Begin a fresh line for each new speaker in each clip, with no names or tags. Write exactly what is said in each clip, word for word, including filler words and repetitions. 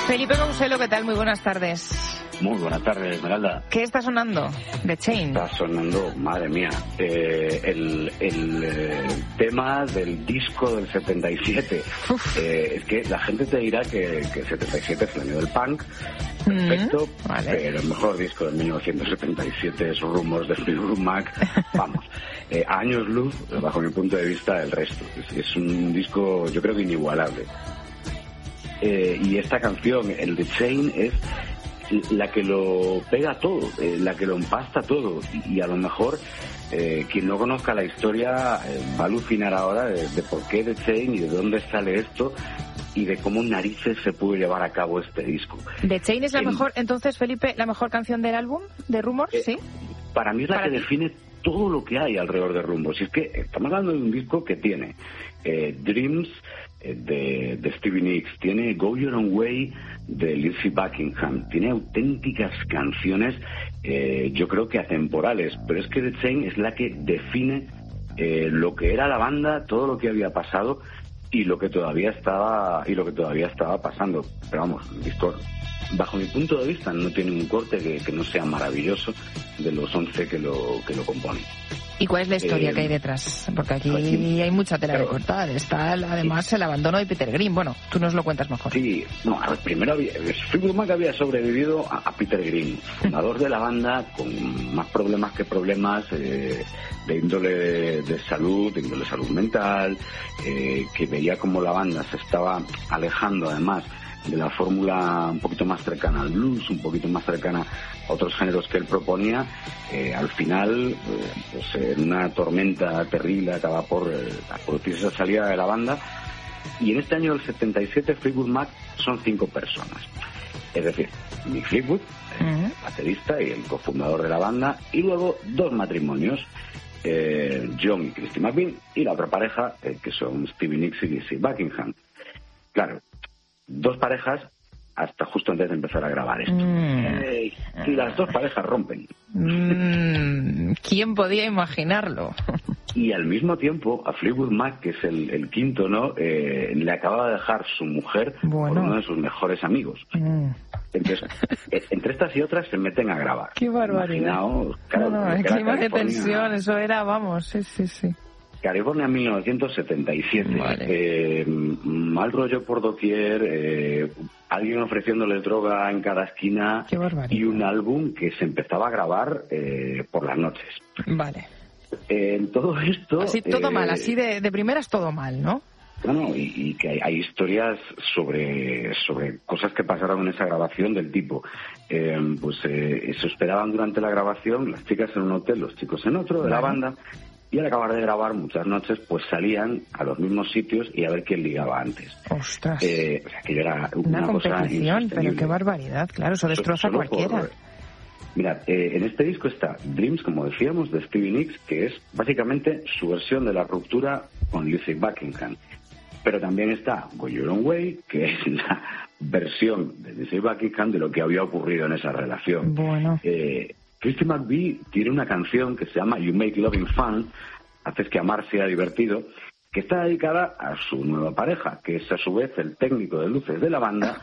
Felipe Couselo, ¿qué tal? Muy buenas tardes.
Muy buenas tardes, Esmeralda.
¿Qué está sonando? The Chain.
Está sonando, madre mía, eh, el, el eh, tema del disco del setenta y siete. Eh, es que la gente te dirá que, que el setenta y siete es el año del punk, perfecto, mm, vale. Pero el mejor disco de mil novecientos setenta y siete es Rumors de Fleetwood Mac. Vamos, eh, a años luz, bajo mi punto de vista, del resto. Es, es un disco, yo creo que inigualable. Eh, y esta canción, el The Chain, es la que lo pega todo, eh, la que lo empasta todo. Y, y a lo mejor eh, quien no conozca la historia eh, va a alucinar ahora de, de por qué The Chain y de dónde sale esto y de cómo narices se puede llevar a cabo este disco.
¿The Chain es la en, mejor, entonces, Felipe, la mejor canción del álbum, de Rumors? Eh, ¿Sí?
Para mí es la
para
que
ti.
define todo lo que hay alrededor de Rumors. Y es que estamos hablando de un disco que tiene eh, Dreams eh, de, de Stevie Nicks, tiene Go Your Own Way de Lindsey Buckingham, tiene auténticas canciones, eh, yo creo que atemporales, pero es que The Chain es la que define eh, lo que era la banda, todo lo que había pasado y lo que todavía estaba y lo que todavía estaba pasando. Pero vamos, el disco, bajo mi punto de vista, no tiene un corte que, que no sea maravilloso de los once que lo que lo componen.
¿Y cuál es la historia eh, que hay detrás? Porque aquí sí, hay mucha tela claro, de cortar. Está además sí. el abandono de Peter Green. Bueno, tú nos lo cuentas mejor.
Sí, no, a ver, primero había, Fleetwood Mac había sobrevivido a, a Peter Green, fundador de la banda, con más problemas que problemas eh, de índole de, de salud, de índole de salud mental, eh, que veía como la banda se estaba alejando además de la fórmula un poquito más cercana al blues, un poquito más cercana a otros géneros que él proponía. Eh, al final, eh, pues en una tormenta terrible acaba por eh, producirse esa salida de la banda, y en este año del setenta y siete Fleetwood Mac son cinco personas, es decir, Mick Fleetwood, el uh-huh. baterista y el cofundador de la banda, y luego dos matrimonios, eh, John y Christy McVie, y la otra pareja eh, que son Stevie Nicks y Lindsey Buckingham. Claro, dos parejas hasta justo antes de empezar a grabar esto. Mm. Eh, y las dos parejas rompen.
Mm. ¿Quién podía imaginarlo?
Y al mismo tiempo, a Fleetwood Mac, que es el, el quinto, ¿no? Eh, le acaba de dejar su mujer bueno. por uno de sus mejores amigos. Mm. Entonces, entre estas y otras se meten a grabar.
¡Qué barbaridad!
Imaginaos, claro,
no, no, el clima de tensión, eso era, vamos, sí, sí, sí.
California mil novecientos setenta y siete, vale. eh, mal rollo por doquier, eh, alguien ofreciéndole droga en cada esquina y un álbum que se empezaba a grabar eh, por las noches.
Vale.
Eh, en todo esto...
Así todo
eh,
mal, así de, de primeras todo mal, ¿no?
Bueno, y, y que hay, hay historias sobre sobre cosas que pasaron en esa grabación del tipo, eh, pues eh, se esperaban durante la grabación, las chicas en un hotel, los chicos en otro, de vale. la banda. Y al acabar de grabar muchas noches, pues salían a los mismos sitios y a ver quién ligaba antes.
¡Ostras!
Eh, o sea, que era una,
una
cosa
competición, pero qué barbaridad, claro, eso destroza a cualquiera. Por,
mirad, eh, en este disco está Dreams, como decíamos, de Stevie Nicks, que es básicamente su versión de la ruptura con Lindsey Buckingham. Pero también está Go Your Own Way, que es la versión de Lindsey Buckingham de lo que había ocurrido en esa relación.
Bueno.
Eh, Christy McVie tiene una canción que se llama You Make Loving Fun, haces que amar sea divertido, que está dedicada a su nueva pareja, que es a su vez el técnico de luces de la banda.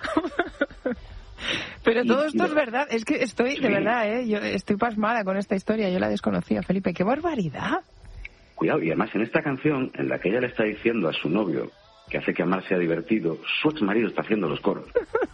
Pero todo y, esto y, es verdad, es que estoy, sí. de verdad, ¿eh? Yo estoy pasmada con esta historia, yo la desconocía, Felipe, ¡qué barbaridad!
Cuidado, y además en esta canción, en la que ella le está diciendo a su novio que hace que amar sea divertido, su ex marido está haciendo los coros.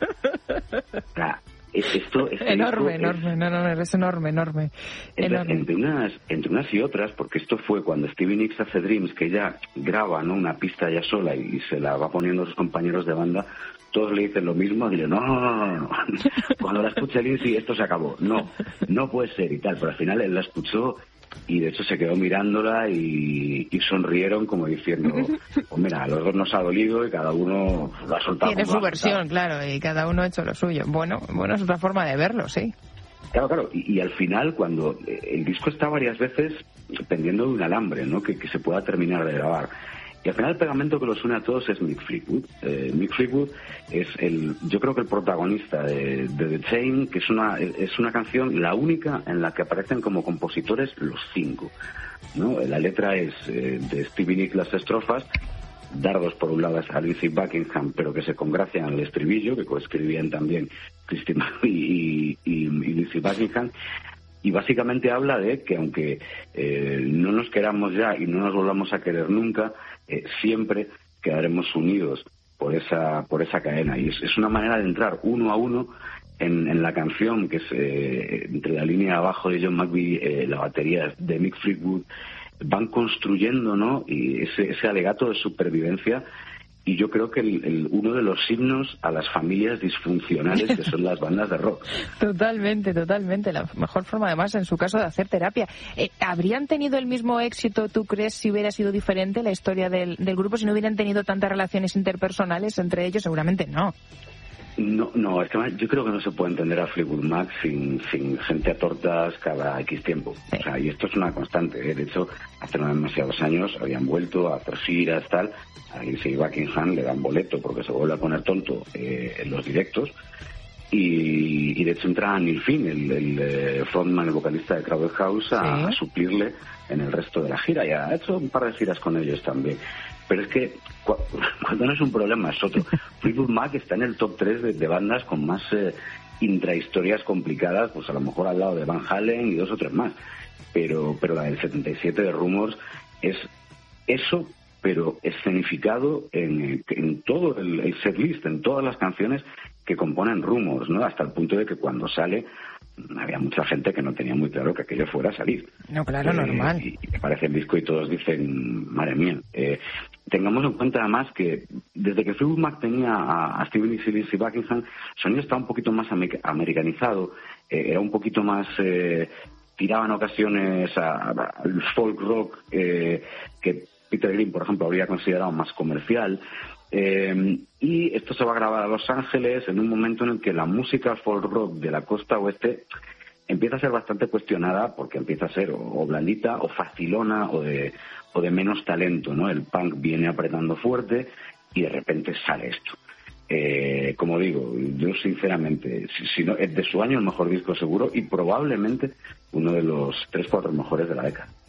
O sea, Esto, este
enorme,
disco
enorme,
es,
no, no, es enorme, enorme.
Entre,
enorme.
entre, unas, entre unas y otras, porque esto fue cuando Stevie Nicks hace Dreams, que ella graba, ¿no?, una pista ella sola y se la va poniendo a sus compañeros de banda, todos le dicen lo mismo, dicen, no, no, no, no, no. Cuando la escucha Lindsey, esto se acabó. No, no puede ser y tal, pero al final él la escuchó y de hecho se quedó mirándola y, y sonrieron como diciendo, pues mira, a los dos nos ha dolido y cada uno lo ha soltado.
Tiene su versión, claro, y cada uno ha hecho lo suyo. Bueno, bueno, es otra forma de verlo, sí.
Claro, claro, y, y al final cuando el disco está varias veces pendiendo de un alambre, ¿no?, que, que se pueda terminar de grabar. Y al final el pegamento que los une a todos es Mick Fleetwood. Eh, Mick Fleetwood es el, yo creo que el protagonista de, de The Chain, que es una es una canción la única en la que aparecen como compositores los cinco, ¿no? La letra es eh, de Stevie Nicks las estrofas dardos por un lado a Lindsey Buckingham, pero que se congracian al estribillo, que coescribían también Christine McVie y, y, y Lindsey Buckingham. Y básicamente habla de que aunque eh, no nos queramos ya y no nos volvamos a querer nunca, eh, siempre quedaremos unidos por esa por esa cadena. Y es, es una manera de entrar uno a uno en, en la canción, que es eh, entre la línea de abajo de John McVie, eh, la batería de Mick Fleetwood, van construyendo, ¿no? Y ese, ese alegato de supervivencia. Y yo creo que el, el, uno de los himnos a las familias disfuncionales que son las bandas de rock.
Totalmente, totalmente. La mejor forma, además, en su caso, de hacer terapia. Eh, ¿Habrían tenido el mismo éxito, tú crees, si hubiera sido diferente la historia del, del grupo, si no hubieran tenido tantas relaciones interpersonales entre ellos? Seguramente no.
No, no, es que yo creo que no se puede entender a Fleetwood Mac sin, sin gente a tortas cada X tiempo. Sí. O sea, y esto es una constante, ¿eh? De hecho, hace no demasiados años habían vuelto a hacer giras, tal. A Lindsey Buckingham le dan boleto porque se vuelve a poner tonto eh, en los directos. Y, y de hecho entra Neil Finn, el, el, el frontman, el vocalista de Crowded House, a, sí. a suplirle en el resto de la gira. Y ha hecho un par de giras con ellos también. Pero es que cu cuando no es un problema es otro. Fleetwood Mac está en el top tres de, de bandas con más eh, intrahistorias complicadas, pues a lo mejor al lado de Van Halen y dos o tres más. Pero, pero la del setenta y siete de Rumours es eso, pero escenificado en, en todo el, el setlist, en todas las canciones que componen Rumours, ¿no? Hasta el punto de que cuando sale había mucha gente que no tenía muy claro que aquello fuera a salir.
No, claro,
eh,
normal.
Y, y aparece el disco y todos dicen, madre mía. Eh, tengamos en cuenta además que desde que Fleetwood Mac tenía a, a Stevie Nicks y Lindsey Buckingham, el sonido estaba un poquito más americanizado, eh, era un poquito más... Eh, tiraba en ocasiones al folk rock eh, que Peter Green, por ejemplo, habría considerado más comercial. Eh, y esto se va a grabar a Los Ángeles en un momento en el que la música folk rock de la costa oeste empieza a ser bastante cuestionada porque empieza a ser o, o blandita o facilona o de, o de menos talento, ¿no? El punk viene apretando fuerte y de repente sale esto. Eh, como digo, yo sinceramente, si, si no, es de su año el mejor disco seguro y probablemente uno de los tres, cuatro mejores de la década.